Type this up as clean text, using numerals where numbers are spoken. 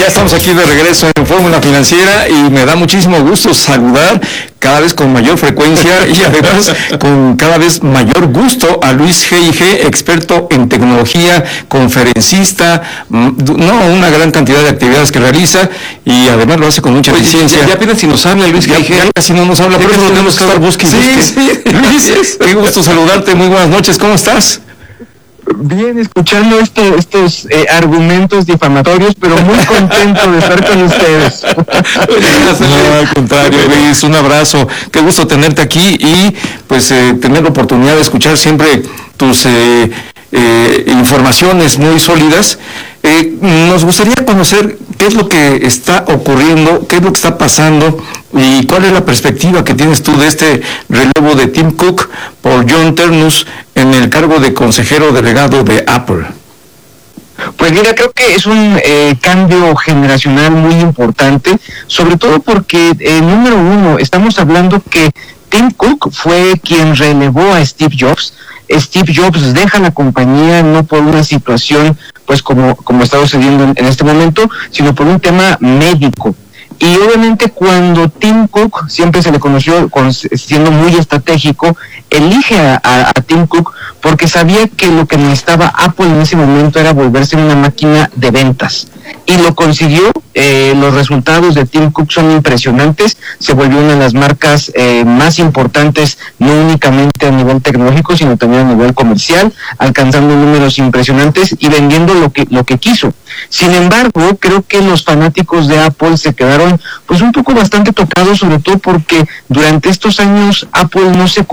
Ya estamos aquí de regreso en Fórmula Financiera y me da muchísimo gusto saludar cada vez con mayor frecuencia y además con cada vez mayor gusto a Luis G.I.G., experto en tecnología, conferencista, una gran cantidad de actividades que realiza y además lo hace con mucha eficiencia. Ya apenas si nos habla Luis G.I.G. Ya casi no nos habla, por eso lo tenemos que estar buscando. Sí. Luis, qué gusto saludarte, muy buenas noches, ¿cómo estás? Bien, escuchando estos argumentos difamatorios, pero muy contento de estar con ustedes. No, al contrario, Luis, un abrazo. Qué gusto tenerte aquí y pues tener la oportunidad de escuchar siempre tus informaciones muy sólidas. Nos gustaría conocer qué es lo que está ocurriendo, qué es lo que está pasando y cuál es la perspectiva que tienes tú de este relevo de Tim Cook por John Ternus en el cargo de consejero delegado de Apple. Pues mira, creo que es un cambio generacional muy importante, sobre todo porque, número uno, estamos hablando que Tim Cook fue quien relevó a Steve Jobs. Steve Jobs deja la compañía no por una situación pues como está sucediendo en este momento, sino por un tema médico. Y obviamente cuando Tim Cook, siempre se le conoció siendo muy estratégico, elige a Tim Cook porque sabía que lo que necesitaba Apple en ese momento era volverse una máquina de ventas. Y lo consiguió. Los resultados de Tim Cook son impresionantes. Se volvió una de las marcas más importantes, no únicamente a nivel tecnológico, sino también a nivel comercial, alcanzando números impresionantes y vendiendo lo que quiso. Sin embargo, creo que los fanáticos de Apple se quedaron pues un poco bastante tocados, sobre todo porque durante estos años Apple no se